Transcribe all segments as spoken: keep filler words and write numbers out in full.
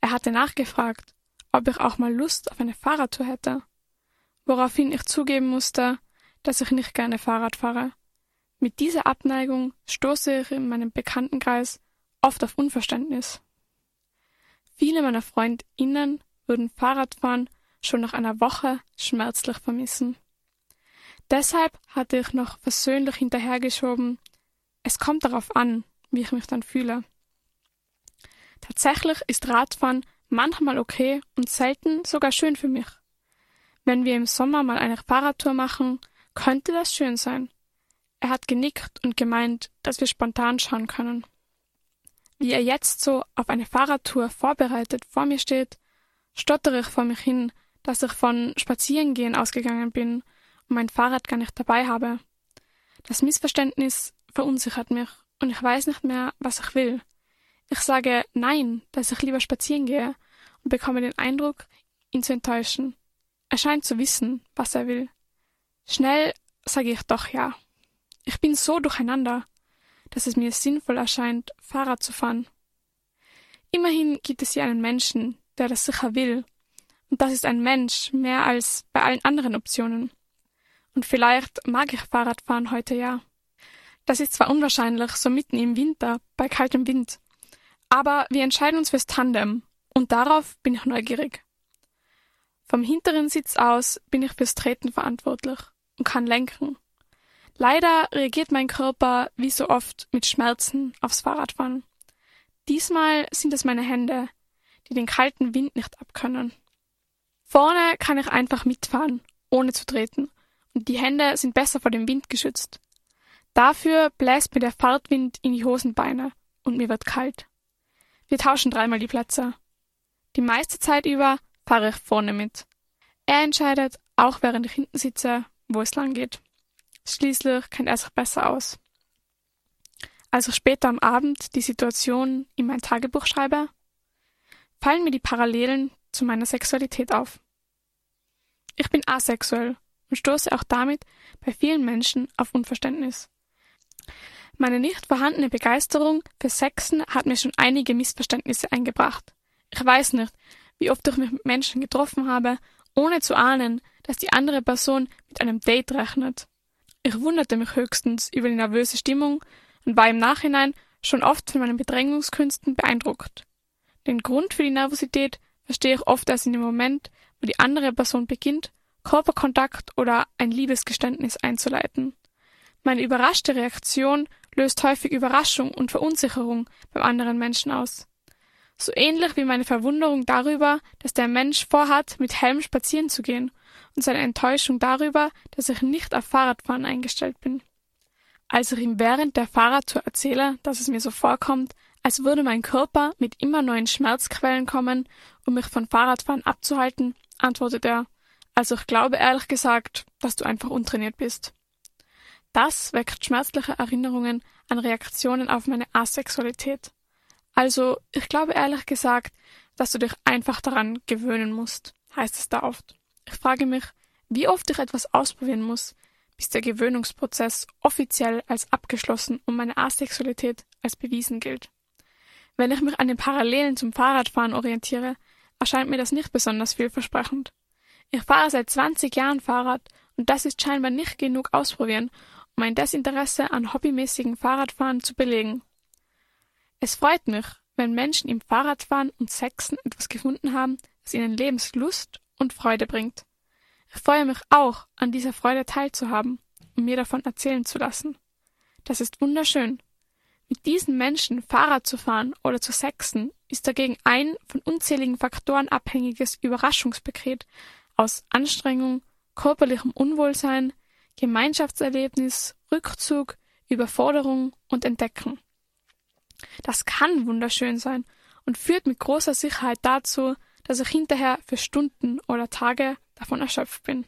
Er hatte nachgefragt, ob ich auch mal Lust auf eine Fahrradtour hätte, woraufhin ich zugeben musste, dass ich nicht gerne Fahrrad fahre. Mit dieser Abneigung stoße ich in meinem Bekanntenkreis oft auf Unverständnis. Viele meiner FreundInnen würden Fahrradfahren schon nach einer Woche schmerzlich vermissen. Deshalb hatte ich noch versöhnlich hinterhergeschoben, es kommt darauf an, wie ich mich dann fühle. Tatsächlich ist Radfahren manchmal okay und selten sogar schön für mich. Wenn wir im Sommer mal eine Fahrradtour machen, könnte das schön sein. Er hat genickt und gemeint, dass wir spontan schauen können. Wie er jetzt so auf eine Fahrradtour vorbereitet vor mir steht, stottere ich vor mich hin, dass ich von Spazierengehen ausgegangen bin und mein Fahrrad gar nicht dabei habe. Das Missverständnis verunsichert mich und ich weiß nicht mehr, was ich will. Ich sage nein, dass ich lieber spazieren gehe und bekomme den Eindruck, ihn zu enttäuschen. Er scheint zu wissen, was er will. Schnell sage ich doch ja. Ich bin so durcheinander, dass es mir sinnvoll erscheint, Fahrrad zu fahren. Immerhin gibt es hier einen Menschen, der das sicher will. Und das ist ein Mensch mehr als bei allen anderen Optionen. Und vielleicht mag ich Fahrradfahren heute ja. Das ist zwar unwahrscheinlich, so mitten im Winter, bei kaltem Wind. Aber wir entscheiden uns fürs Tandem. Und darauf bin ich neugierig. Vom hinteren Sitz aus bin ich fürs Treten verantwortlich und kann lenken. Leider reagiert mein Körper wie so oft mit Schmerzen aufs Fahrradfahren. Diesmal sind es meine Hände, die den kalten Wind nicht abkönnen. Vorne kann ich einfach mitfahren, ohne zu treten, und die Hände sind besser vor dem Wind geschützt. Dafür bläst mir der Fahrtwind in die Hosenbeine und mir wird kalt. Wir tauschen dreimal die Plätze. Die meiste Zeit über fahre ich vorne mit. Er entscheidet, auch während ich hinten sitze, wo es lang geht. Schließlich kennt er sich besser aus. Als ich später am Abend die Situation in mein Tagebuch schreibe, fallen mir die Parallelen zu meiner Sexualität auf. Ich bin asexuell und stoße auch damit bei vielen Menschen auf Unverständnis. Meine nicht vorhandene Begeisterung für Sexen hat mir schon einige Missverständnisse eingebracht. Ich weiß nicht, wie oft ich mich mit Menschen getroffen habe, ohne zu ahnen, dass die andere Person mit einem Date rechnet. Ich wunderte mich höchstens über die nervöse Stimmung und war im Nachhinein schon oft von meinen Bedrängungskünsten beeindruckt. Den Grund für die Nervosität verstehe ich oft erst in dem Moment, wo die andere Person beginnt, Körperkontakt oder ein Liebesgeständnis einzuleiten. Meine überraschte Reaktion löst häufig Überraschung und Verunsicherung beim anderen Menschen aus. So ähnlich wie meine Verwunderung darüber, dass der Mensch vorhat, mit Helm spazieren zu gehen, und seine Enttäuschung darüber, dass ich nicht auf Fahrradfahren eingestellt bin. Als ich ihm während der Fahrradtour erzähle, dass es mir so vorkommt, als würde mein Körper mit immer neuen Schmerzquellen kommen, um mich von Fahrradfahren abzuhalten, antwortet er, also ich glaube ehrlich gesagt, dass du einfach untrainiert bist. Das weckt schmerzliche Erinnerungen an Reaktionen auf meine Asexualität. Also, ich glaube ehrlich gesagt, dass du dich einfach daran gewöhnen musst, heißt es da oft. Ich frage mich, wie oft ich etwas ausprobieren muss, bis der Gewöhnungsprozess offiziell als abgeschlossen und meine Asexualität als bewiesen gilt. Wenn ich mich an den Parallelen zum Fahrradfahren orientiere, erscheint mir das nicht besonders vielversprechend. Ich fahre seit zwanzig Jahren Fahrrad und das ist scheinbar nicht genug ausprobieren, um mein Desinteresse an hobbymäßigen Fahrradfahren zu belegen. Es freut mich, wenn Menschen im Fahrradfahren und Sexen etwas gefunden haben, das ihnen Lebenslust und Freude bringt. Ich freue mich auch, an dieser Freude teilzuhaben und mir davon erzählen zu lassen. Das ist wunderschön. Mit diesen Menschen Fahrrad zu fahren oder zu sexen ist dagegen ein von unzähligen Faktoren abhängiges Überraschungspaket aus Anstrengung, körperlichem Unwohlsein, Gemeinschaftserlebnis, Rückzug, Überforderung und Entdecken. Das kann wunderschön sein und führt mit großer Sicherheit dazu, dass ich hinterher für Stunden oder Tage davon erschöpft bin.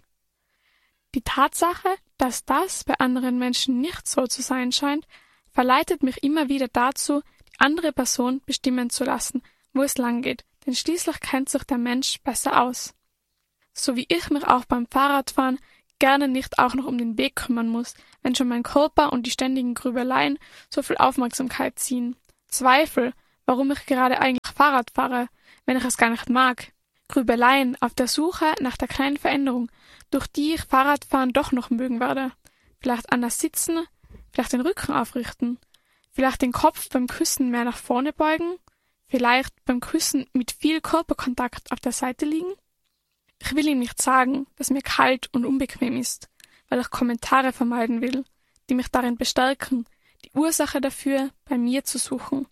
Die Tatsache, dass das bei anderen Menschen nicht so zu sein scheint, verleitet mich immer wieder dazu, die andere Person bestimmen zu lassen, wo es lang geht, denn schließlich kennt sich der Mensch besser aus. So wie ich mich auch beim Fahrradfahren gerne nicht auch noch um den Weg kümmern muss, wenn schon mein Körper und die ständigen Grübeleien so viel Aufmerksamkeit ziehen. Zweifel, warum ich gerade eigentlich Fahrrad fahre, wenn ich es gar nicht mag. Grübeleien auf der Suche nach der kleinen Veränderung, durch die ich Fahrradfahren doch noch mögen werde. Vielleicht anders sitzen, vielleicht den Rücken aufrichten, vielleicht den Kopf beim Küssen mehr nach vorne beugen, vielleicht beim Küssen mit viel Körperkontakt auf der Seite liegen. Ich will ihm nicht sagen, dass mir kalt und unbequem ist, weil ich Kommentare vermeiden will, die mich darin bestärken, die Ursache dafür bei mir zu suchen.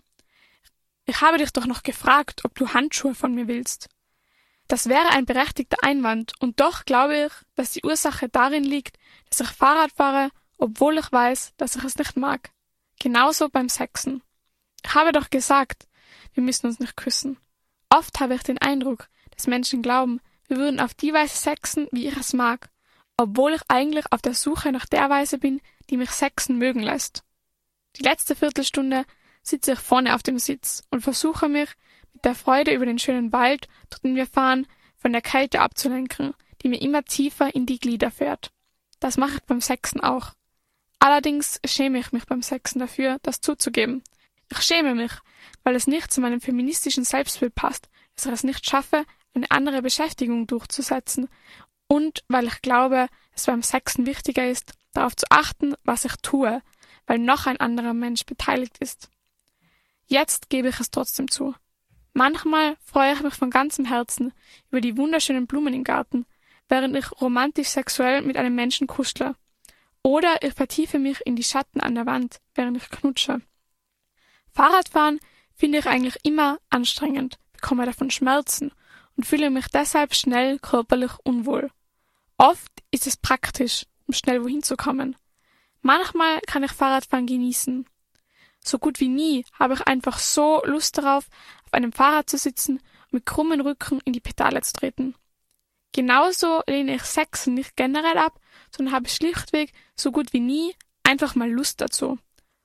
Ich habe dich doch noch gefragt, ob du Handschuhe von mir willst. Das wäre ein berechtigter Einwand, und doch glaube ich, dass die Ursache darin liegt, dass ich Fahrrad fahre, obwohl ich weiß, dass ich es nicht mag. Genauso beim Sexen. Ich habe doch gesagt, wir müssen uns nicht küssen. Oft habe ich den Eindruck, dass Menschen glauben, wir würden auf die Weise sexen, wie ich es mag, obwohl ich eigentlich auf der Suche nach der Weise bin, die mich sexen mögen lässt. Die letzte Viertelstunde sitze ich vorne auf dem Sitz und versuche mich, mit der Freude über den schönen Wald, durch den wir fahren, von der Kälte abzulenken, die mir immer tiefer in die Glieder fährt. Das mache ich beim Sexen auch. Allerdings schäme ich mich beim Sexen dafür, das zuzugeben. Ich schäme mich, weil es nicht zu meinem feministischen Selbstbild passt, dass ich es nicht schaffe, eine andere Beschäftigung durchzusetzen, und weil ich glaube, es beim Sexen wichtiger ist, darauf zu achten, was ich tue, weil noch ein anderer Mensch beteiligt ist. Jetzt gebe ich es trotzdem zu. Manchmal freue ich mich von ganzem Herzen über die wunderschönen Blumen im Garten, während ich romantisch sexuell mit einem Menschen kuschle. Oder ich vertiefe mich in die Schatten an der Wand, während ich knutsche. Fahrradfahren finde ich eigentlich immer anstrengend, bekomme davon Schmerzen und fühle mich deshalb schnell körperlich unwohl. Oft ist es praktisch, um schnell wohin zu kommen. Manchmal kann ich Fahrradfahren genießen. So gut wie nie habe ich einfach so Lust darauf, auf einem Fahrrad zu sitzen und mit krummen Rücken in die Pedale zu treten. Genauso lehne ich Sexen nicht generell ab, sondern habe schlichtweg so gut wie nie einfach mal Lust dazu.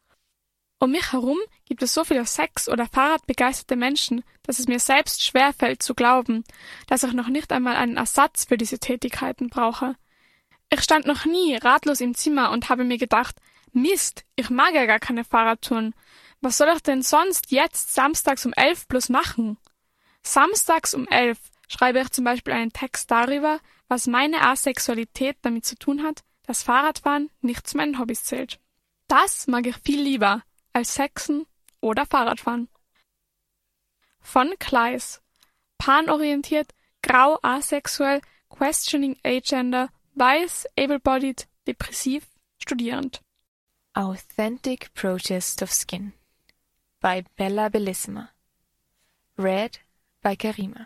Um mich herum gibt es so viele Sex- oder Fahrradbegeisterte Menschen, dass es mir selbst schwerfällt zu glauben, dass ich noch nicht einmal einen Ersatz für diese Tätigkeiten brauche. Ich stand noch nie ratlos im Zimmer und habe mir gedacht, Mist, ich mag ja gar keine Fahrradtouren. Was soll ich denn sonst jetzt samstags um elf bloß machen? Samstags um elf schreibe ich zum Beispiel einen Text darüber, was meine Asexualität damit zu tun hat, dass Fahrradfahren nicht zu meinen Hobbys zählt. Das mag ich viel lieber als Sexen oder Fahrradfahren. Von Kleis. Panorientiert, grau, asexuell, questioning agender, weiß, able-bodied, depressiv, studierend. Authentic Protest of Skin by Bella Bellissima. Read by Karima.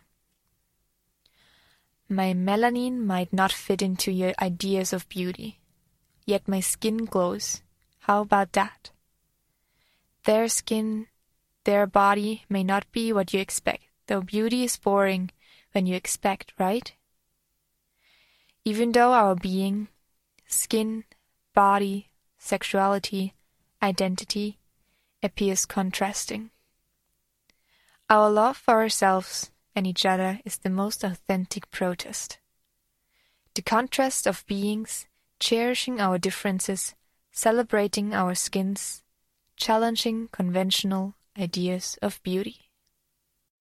My melanin might not fit into your ideas of beauty, yet my skin glows. How about that? Their skin, their body may not be what you expect, though beauty is boring when you expect, right? Even though our being, skin, body, sexuality, identity, appears contrasting. Our love for ourselves and each other is the most authentic protest. The contrast of beings, cherishing our differences, celebrating our skins, challenging conventional ideas of beauty.